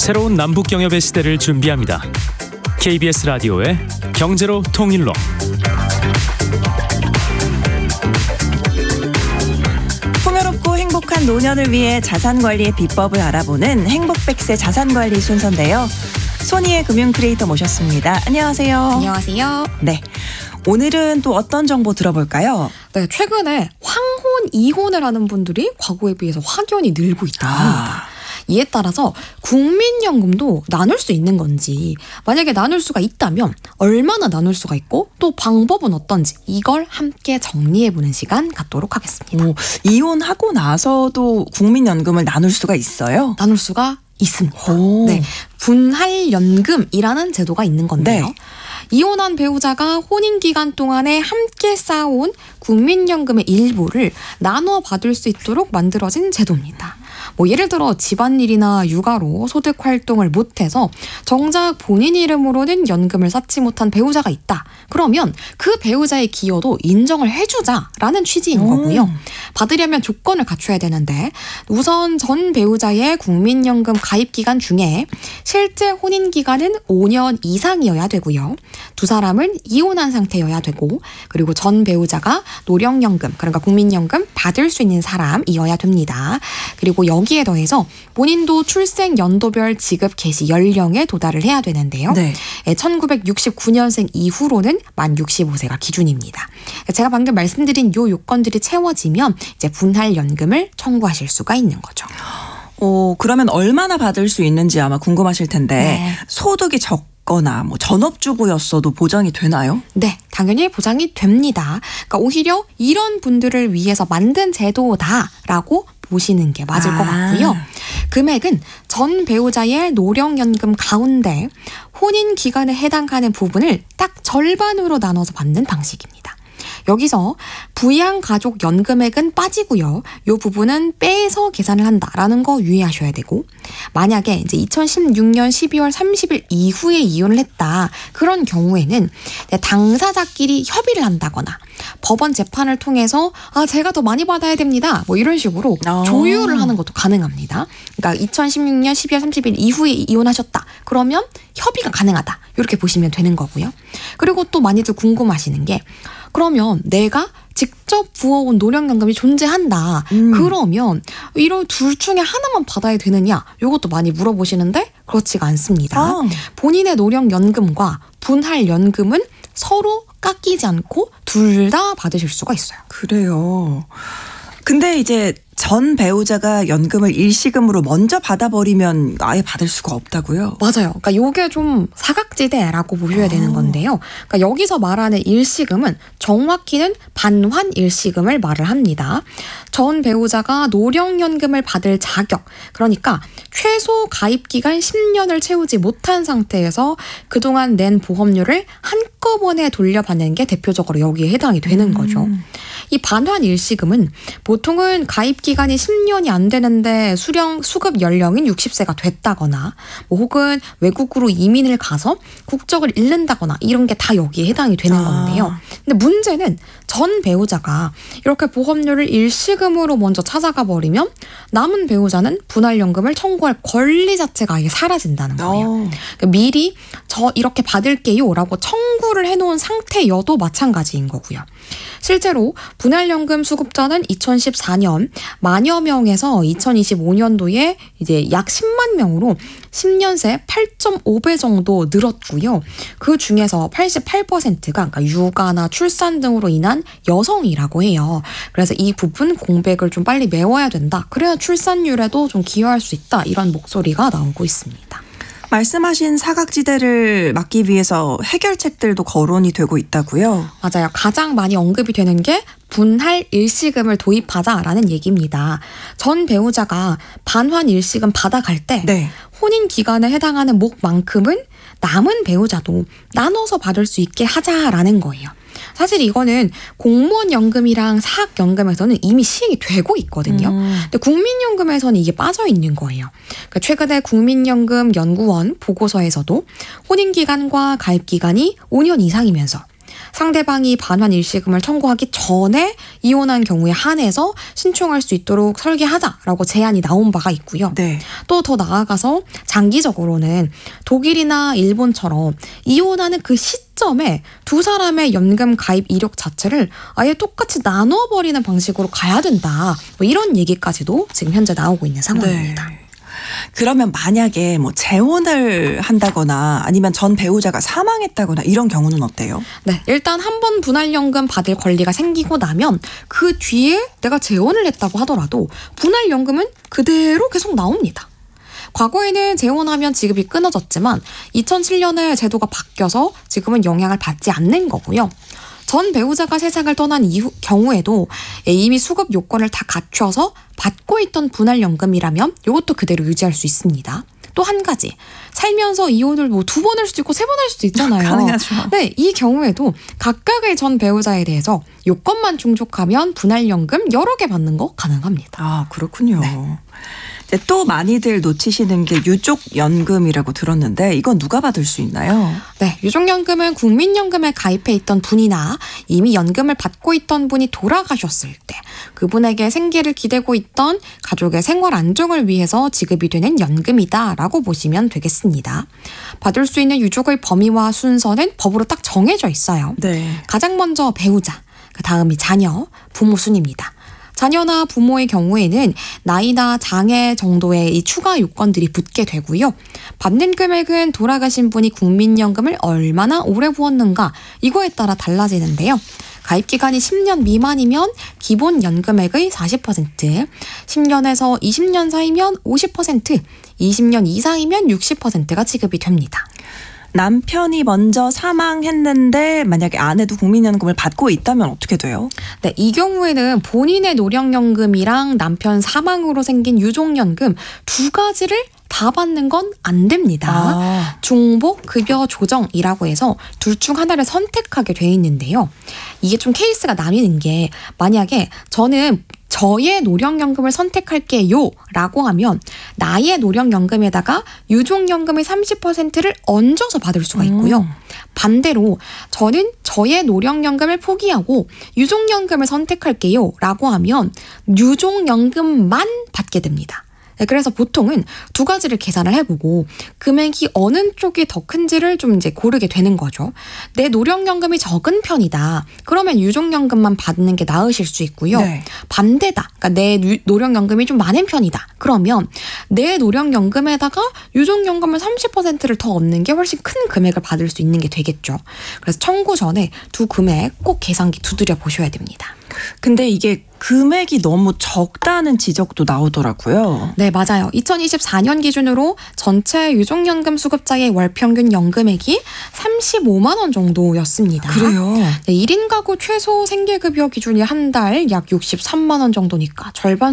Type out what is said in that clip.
새로운 남북경협의 시대를 준비합니다. KBS 라디오의 경제로 통일로. 풍요롭고 행복한 노년을 위해 자산관리의 비법을 알아보는 행복백세 자산관리 순서인데요. 소니의 금융 크리에이터 모셨습니다. 안녕하세요. 안녕하세요. 네, 오늘은 또 어떤 정보 들어볼까요? 네, 최근에 황혼, 이혼을 하는 분들이 과거에 비해서 확연히 늘고 있다고 합니다. 이에 따라서 국민연금도 나눌 수 있는 건지, 만약에 나눌 수가 있다면 얼마나 나눌 수가 있고 또 방법은 어떤지, 이걸 함께 정리해보는 시간 갖도록 하겠습니다. 이혼하고 나서도 국민연금을 나눌 수가 있어요? 나눌 수가 있습니다. 네. 분할연금이라는 제도가 있는 건데요. 네. 이혼한 배우자가 혼인 기간 동안에 함께 쌓아온 국민연금의 일부를 나눠 받을 수 있도록 만들어진 제도입니다. 예를 들어 집안일이나 육아로 소득 활동을 못해서 정작 본인 이름으로는 연금을 쌓지 못한 배우자가 있다. 그러면 그 배우자의 기여도 인정을 해주자라는 취지인 거고요. 받으려면 조건을 갖춰야 되는데, 우선 전 배우자의 국민연금 가입 기간 중에 실제 혼인 기간은 5년 이상이어야 되고요. 두 사람은 이혼한 상태여야 되고, 그리고 전 배우자가 노령연금, 그러니까 국민연금 받을 수 있는 사람이어야 됩니다. 그리고 여기에 더해서 본인도 출생 연도별 지급 개시 연령에 도달을 해야 되는데요. 네. 1969년생 이후로는 만 65세가 기준입니다. 제가 방금 말씀드린 요 요건들이 채워지면 이제 분할연금을 청구하실 수가 있는 거죠. 그러면 얼마나 받을 수 있는지 아마 궁금하실 텐데, 네. 소득이 적거나 전업주부였어도 보장이 되나요? 네, 당연히 보장이 됩니다. 그러니까 오히려 이런 분들을 위해서 만든 제도다라고 보시는 게 맞을 것 같고요. 금액은 전 배우자의 노령연금 가운데 혼인 기간에 해당하는 부분을 딱 절반으로 나눠서 받는 방식입니다. 여기서 부양가족 연금액은 빠지고요. 이 부분은 빼서 계산을 한다라는 거 유의하셔야 되고, 만약에 이제 2016년 12월 30일 이후에 이혼을 했다. 그런 경우에는 당사자끼리 협의를 한다거나 법원 재판을 통해서 제가 더 많이 받아야 됩니다. 이런 식으로 조율을 하는 것도 가능합니다. 그러니까 2016년 12월 30일 이후에 이혼하셨다. 그러면 협의가 가능하다. 이렇게 보시면 되는 거고요. 그리고 또 많이들 궁금하시는 게, 그러면 내가 직접 부어온 노령연금이 존재한다. 그러면 이런 둘 중에 하나만 받아야 되느냐? 이것도 많이 물어보시는데 그렇지가 않습니다. 본인의 노령연금과 분할연금은 서로 깎이지 않고 둘 다 받으실 수가 있어요. 그래요. 근데 이제 전 배우자가 연금을 일시금으로 먼저 받아버리면 아예 받을 수가 없다고요? 맞아요. 그러니까 이게 좀 사각지대라고 보셔야 되는 건데요. 그러니까 여기서 말하는 일시금은 정확히는 반환 일시금을 말을 합니다. 전 배우자가 노령연금을 받을 자격, 그러니까 최소 가입기간 10년을 채우지 못한 상태에서 그동안 낸 보험료를 한꺼번에 돌려받는 게 대표적으로 여기에 해당이 되는 거죠. 이 반환 일시금은 보통은 가입 기간이 10년이 안 되는데 수급 연령인 60세가 됐다거나 혹은 외국으로 이민을 가서 국적을 잃는다거나 이런 게 다 여기에 해당이 되는 건데요. 근데 문제는 전 배우자가 이렇게 보험료를 일시금으로 먼저 찾아가 버리면 남은 배우자는 분할연금을 청구할 권리 자체가 아예 사라진다는 거예요. 그러니까 미리 저 이렇게 받을게요 라고 청구를 해놓은 상태여도 마찬가지인 거고요. 실제로 분할연금 수급자는 2014년 만여 명에서 2025년도에 이제 약 10만 명으로 10년 새 8.5배 정도 늘었고요. 그 중에서 88%가 그러니까 육아나 출산 등으로 인한 여성이라고 해요. 그래서 이 부분 공백을 좀 빨리 메워야 된다. 그래야 출산율에도 좀 기여할 수 있다. 이런 목소리가 나오고 있습니다. 말씀하신 사각지대를 막기 위해서 해결책들도 거론이 되고 있다고요? 맞아요. 가장 많이 언급이 되는 게 분할 일시금을 도입하자라는 얘기입니다. 전 배우자가 반환 일시금 받아갈 때 혼인 기간에 해당하는 목만큼은 남은 배우자도 나눠서 받을 수 있게 하자라는 거예요. 사실 이거는 공무원 연금이랑 사학연금에서는 이미 시행이 되고 있거든요. 근데 국민연금에서는 이게 빠져 있는 거예요. 그러니까 최근에 국민연금 연구원 보고서에서도 혼인기간과 가입기간이 5년 이상이면서 상대방이 반환 일시금을 청구하기 전에 이혼한 경우에 한해서 신청할 수 있도록 설계하자라고 제안이 나온 바가 있고요. 네. 또 더 나아가서 장기적으로는 독일이나 일본처럼 이혼하는 그 시점에 두 사람의 연금 가입 이력 자체를 아예 똑같이 나눠버리는 방식으로 가야 된다. 뭐 이런 얘기까지도 지금 현재 나오고 있는 상황입니다. 네. 그러면 만약에 뭐 재혼을 한다거나 아니면 전 배우자가 사망했다거나 이런 경우는 어때요? 네, 일단 한 번 분할연금 받을 권리가 생기고 나면 그 뒤에 내가 재혼을 했다고 하더라도 분할연금은 그대로 계속 나옵니다. 과거에는 재혼하면 지급이 끊어졌지만 2007년에 제도가 바뀌어서 지금은 영향을 받지 않는 거고요. 전 배우자가 세상을 떠난 경우에도 이미 수급 요건을 다 갖춰서 받고 있던 분할연금이라면 이것도 그대로 유지할 수 있습니다. 또 한 가지, 살면서 이혼을 뭐 2번 할 수도 있고 3번 할 수도 있잖아요. 가능하죠. 네, 이 경우에도 각각의 전 배우자에 대해서 요건만 충족하면 분할연금 여러 개 받는 거 가능합니다. 아, 그렇군요. 네. 이제 또 많이들 놓치시는 게 유족연금이라고 들었는데 이건 누가 받을 수 있나요? 네, 유족연금은 국민연금에 가입해 있던 분이나 이미 연금을 받고 있던 분이 돌아가셨을 때 그분에게 생계를 기대고 있던 가족의 생활 안정을 위해서 지급이 되는 연금이다라고 보시면 되겠습니다. 받을 수 있는 유족의 범위와 순서는 법으로 딱 정해져 있어요. 네. 가장 먼저 배우자, 그 다음이 자녀, 부모 순입니다. 자녀나 부모의 경우에는 나이나 장애 정도의 이 추가 요건들이 붙게 되고요. 받는 금액은 돌아가신 분이 국민연금을 얼마나 오래 부었는가 이거에 따라 달라지는데요. 가입 기간이 10년 미만이면 기본 연금액의 40%, 10년에서 20년 사이면 50%, 20년 이상이면 60%가 지급이 됩니다. 남편이 먼저 사망했는데 만약에 아내도 국민연금을 받고 있다면 어떻게 돼요? 네, 이 경우에는 본인의 노령연금이랑 남편 사망으로 생긴 유족연금 두 가지를 다 받는 건 안 됩니다. 아. 중복 급여 조정이라고 해서 둘 중 하나를 선택하게 돼 있는데요. 이게 좀 케이스가 나뉘는 게 만약에 저는 저의 노령연금을 선택할게요 라고 하면 나의 노령연금에다가 유족연금의 30%를 얹어서 받을 수가 있고요. 반대로 저는 저의 노령연금을 포기하고 유족연금을 선택할게요 라고 하면 유족연금만 받게 됩니다. 네, 그래서 보통은 두 가지를 계산을 해보고 금액이 어느 쪽이 더 큰지를 좀 이제 고르게 되는 거죠. 내 노령연금이 적은 편이다. 그러면 유족연금만 받는 게 나으실 수 있고요. 네. 반대다. 그러니까 내 노령연금이 좀 많은 편이다. 그러면 내 노령연금에다가 유족연금을 30%를 더 얻는 게 훨씬 큰 금액을 받을 수 있는 게 되겠죠. 그래서 청구 전에 두 금액 꼭 계산기 두드려 보셔야 됩니다. 근데 이게 금액이 너무 적다는 지적도 나오더라고요. 네, 맞아요. 2024년 기준으로 전체 유족연금 수급자의 월 평균 연금액이 35만 원 정도였습니다. 그래요? 네, 1인 가구 최소 생계급여 기준이 한 달 약 63만 원 정도니까 절반